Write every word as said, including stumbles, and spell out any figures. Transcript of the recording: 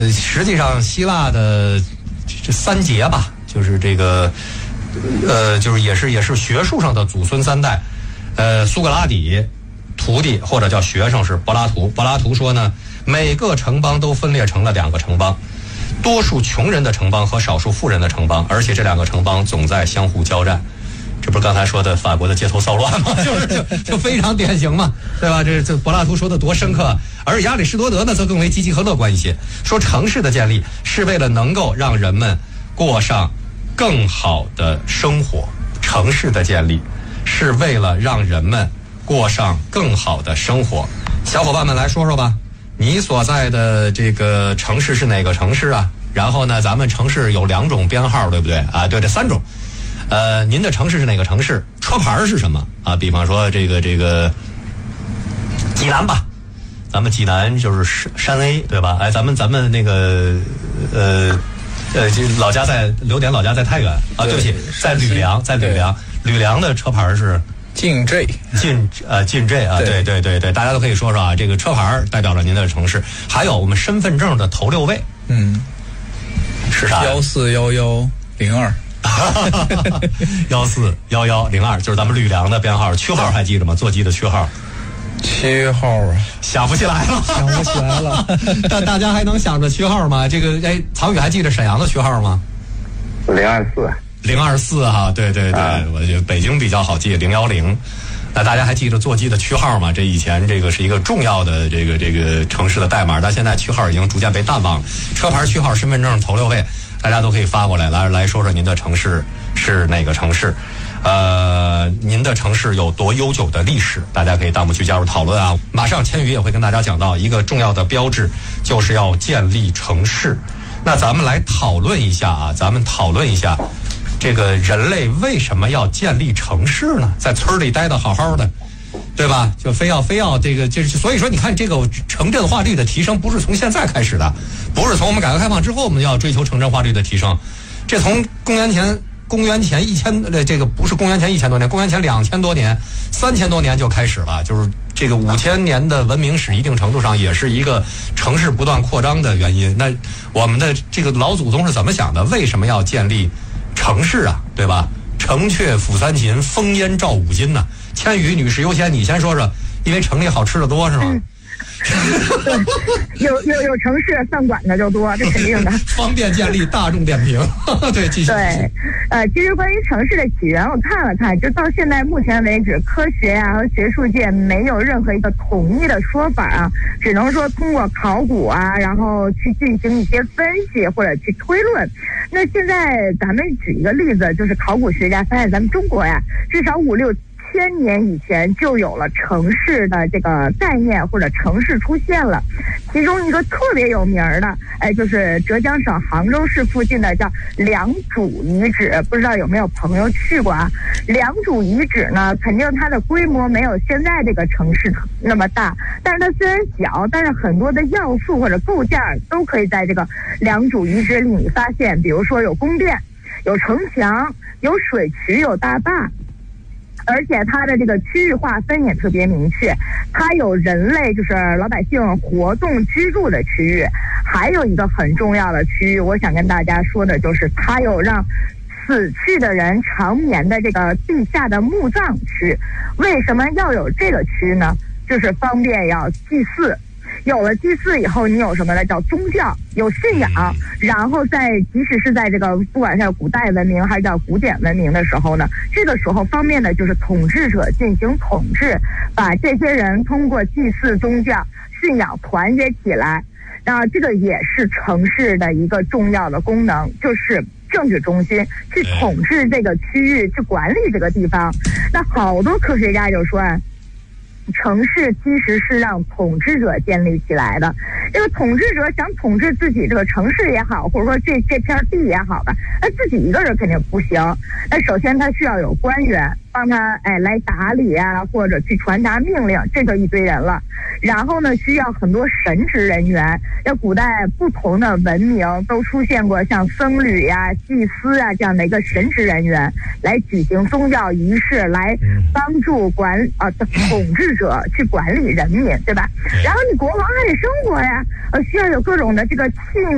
实际上希腊的这三杰吧，就是这个呃，就是也是也是学术上的祖孙三代。呃，苏格拉底徒弟或者叫学生是柏拉图。柏拉图说呢，每个城邦都分裂成了两个城邦，多数穷人的城邦和少数富人的城邦，而且这两个城邦总在相互交战。这不是刚才说的法国的街头骚乱吗？就是就就非常典型嘛，对吧？这这柏拉图说的多深刻。而亚里士多德呢，则更为积极和乐观一些，说城市的建立是为了能够让人们过上更好的生活。城市的建立是为了让人们过上更好的生活。小伙伴们来说说吧，你所在的这个城市是哪个城市啊？然后呢，咱们城市有两种编号，对不对啊？对，这三种。呃，您的城市是哪个城市？车牌是什么啊？比方说这个这个济南吧，咱们济南就是山 A 对吧？哎，咱们咱们那个呃呃，这老家在刘典，老家在太原啊，对不起，在吕梁，在吕梁，吕梁的车牌是晋 J， 晋呃晋 J 啊，对对对对，大家都可以说说啊，这个车牌代表了您的城市，还有我们身份证的头六位， 嗯， 是啥？ 幺四幺幺零二。 幺四幺幺零二就是咱们吕梁的编号，区号还记得吗？座机的区号。 区号啊， 想不起来了， 想不起来了。 但大家还能想着区号吗？这个哎，曹宇还记得沈阳的区号吗？ 零二四。 零二四哈，对对对，啊、我觉得北京比较好记，零幺零。那大家还记得座机的区号吗？这以前这个是一个重要的这个这个城市的代码，但现在区号已经逐渐被淡忘了。车牌、区号、身份证头六位。大家都可以发过来，来来说说您的城市是哪个城市，呃，您的城市有多悠久的历史？大家可以弹幕区加入讨论啊。马上千羽也会跟大家讲到一个重要的标志，就是要建立城市。那咱们来讨论一下啊，咱们讨论一下，这个人类为什么要建立城市呢？在村里待得好好的，对吧？就非要非要这个，就是所以说，你看这个城镇化率的提升，不是从现在开始的，不是从我们改革开放之后我们要追求城镇化率的提升，这从公元前公元前一千呃，这个不是公元前一千多年，公元前两千多年、三千多年就开始了，就是这个五千年的文明史，一定程度上也是一个城市不断扩张的原因。那我们的这个老祖宗是怎么想的？为什么要建立城市啊？对吧？城阙辅三秦，烽烟照五津呢。千羽女士优先，你先说说，因为城里好吃的多是吗？ 嗯有有有城市饭馆的就多，这肯定的。 方便建立，大众点评。对，继续。 对，呃，其实关于城市的起源，我看了看，就到现在目前为止，科学啊和学术界没有任何一个统一的说法啊，只能说通过考古啊，然后去进行一些分析或者去推论。那现在咱们举一个例子，就是考古学家发现咱们中国呀，至少五六千年以前就有了城市的这个概念或者城市出现了，其中一个特别有名的，哎，就是浙江省杭州市附近的叫良渚遗址，不知道有没有朋友去过啊？良渚遗址呢，肯定它的规模没有现在这个城市那么大，但是它虽然小，但是很多的要素或者构件都可以在这个良渚遗址里发现，比如说有宫殿、有城墙、有水渠、有大坝。而且它的这个区域划分也特别明确，它有人类就是老百姓活动居住的区域，还有一个很重要的区域，我想跟大家说的就是它有让死去的人长眠的这个地下的墓葬区。为什么要有这个区呢？就是方便要祭祀。有了祭祀以后，你有什么呢？叫宗教，有信仰，然后在即使是在这个不管是古代文明还是叫古典文明的时候呢，这个时候方面呢就是统治者进行统治，把这些人通过祭祀、宗教、信仰团结起来。那这个也是城市的一个重要的功能，就是政治中心，去统治这个区域，去管理这个地方。那好多科学家就说啊，城市其实是让统治者建立起来的。这个统治者想统治自己这个城市也好，或者说这这片地也好吧，那自己一个人肯定不行。那首先他需要有官员帮他哎来打理啊，或者去传达命令，这就一堆人了。然后呢，需要很多神职人员。在古代不同的文明都出现过像僧侣呀、祭司啊这样的一个神职人员，来举行宗教仪式，来帮助管啊、呃、统治者去管理人民，对吧？然后你国王还得生活呀，呃，需要有各种的这个器